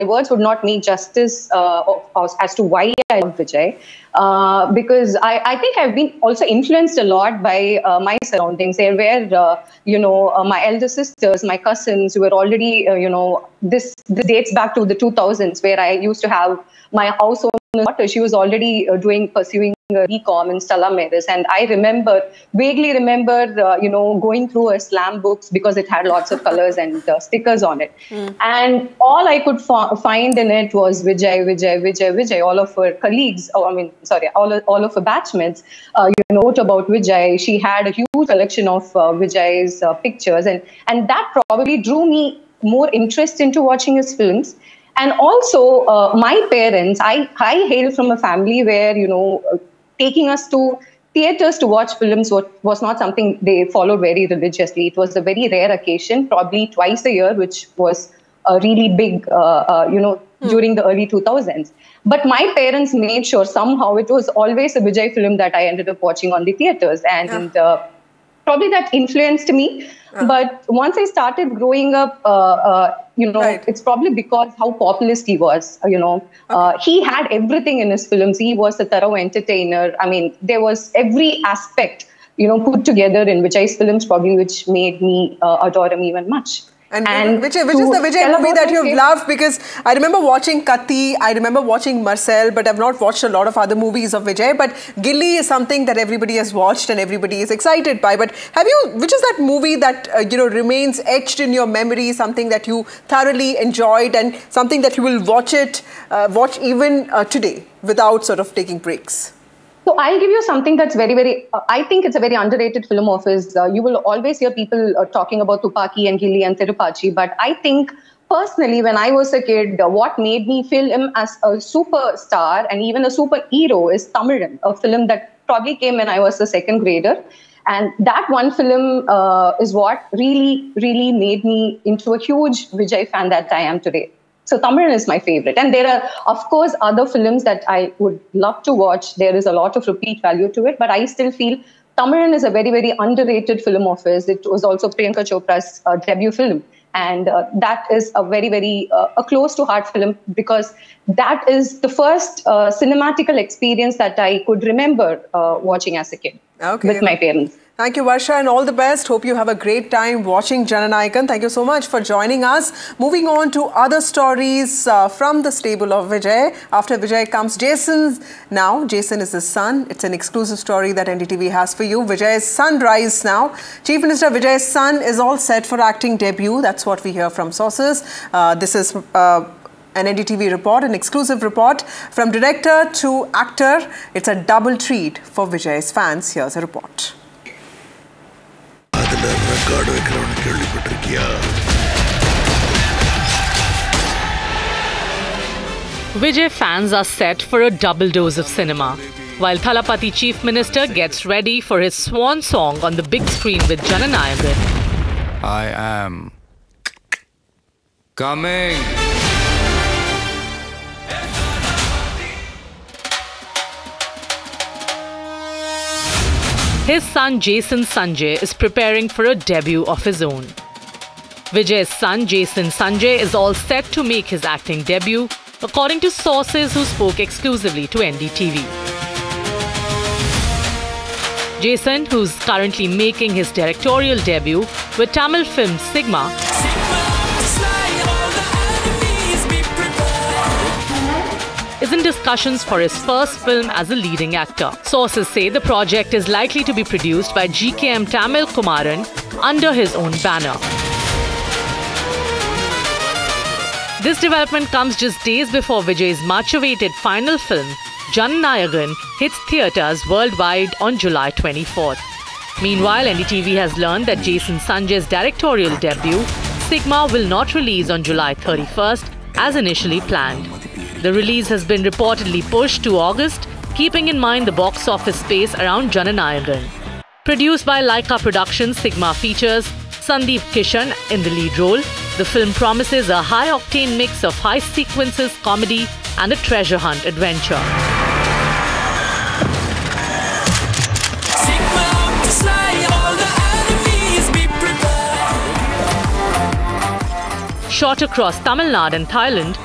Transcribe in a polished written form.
words would not make justice as to why I love Vijay. Because I think I've been also influenced a lot by my surroundings. There were, my elder sisters, my cousins who were already, this dates back to the 2000s, where I used to have my household daughter. She was already pursuing BCom in Stella Maris, and I vaguely remember, going through her slam books because it had lots of colors and stickers on it. And all I could find in it was Vijay. All of her colleagues, all of her batchmates, wrote about Vijay. She had a huge collection of Vijay's pictures, and that probably drew me more interest into watching his films. And also, my parents, I hail from a family where, taking us to theaters to watch films was not something they followed very religiously. It was a very rare occasion, probably twice a year, which was really big, during the early 2000s. But my parents made sure somehow it was always a Vijay film that I ended up watching on the theaters. And probably that influenced me. But once I started growing up, right. It's probably because how populist he was. He had everything in his films. He was a thorough entertainer. I mean, there was every aspect, put together in Vijay's films, probably, which made me adore him even much. And which is the Vijay movie that you've loved? Because I remember watching Katti, I remember watching Marcel, but I've not watched a lot of other movies of Vijay. But Gilli is something that everybody has watched and everybody is excited by. But which is that movie that, remains etched in your memory, something that you thoroughly enjoyed and something that you will watch even today without sort of taking breaks? So I'll give you something that's very, very, I think it's a very underrated film of his. You will always hear people talking about Tupaki and Gilli and Tirupaachi. But I think personally, when I was a kid, what made me feel him as a superstar and even a superhero is Tamilan, a film that probably came when I was a second grader. And that one film is what really, really made me into a huge Vijay fan that I am today. So Tamilan is my favorite. And there are, of course, other films that I would love to watch. There is a lot of repeat value to it. But I still feel Tamilan is a very, very underrated film of his. It was also Priyanka Chopra's debut film. And that is a very, very a close to heart film, because that is the first cinematical experience that I could remember watching as a kid with my parents. Thank you, Varsha, and all the best. Hope you have a great time watching Jananayakan. Thank you so much for joining us. Moving on to other stories from the stable of Vijay. After Vijay comes Jason. Now, Jason is his son. It's an exclusive story that NDTV has for you. Vijay's sunrise now. Chief Minister Vijay's son is all set for acting debut. That's what we hear from sources. This is an NDTV report, an exclusive report. From director to actor, it's a double treat for Vijay's fans. Here's a report. Vijay fans are set for a double dose of cinema, while Thalapathy Chief Minister gets ready for his swan song on the big screen with Jananayakan. I am coming. His son Jason Sanjay is preparing for a debut of his own. Vijay's son Jason Sanjay is all set to make his acting debut, according to sources who spoke exclusively to NDTV. Jason, who's currently making his directorial debut with Tamil film Sigma, is in discussions for his first film as a leading actor. Sources say the project is likely to be produced by GKM Tamil Kumaran under his own banner. This development comes just days before Vijay's much-awaited final film, Jananayakan, hits theatres worldwide on July 24th. Meanwhile, NDTV has learned that Jason Sanjay's directorial debut, Sigma, will not release on July 31st as initially planned. The release has been reportedly pushed to August, keeping in mind the box office space around Jananayakan. Produced by Laika Productions, Sigma features Sandeep Kishan in the lead role. The film promises a high-octane mix of heist sequences, comedy, and a treasure hunt adventure. Shot across Tamil Nadu and Thailand,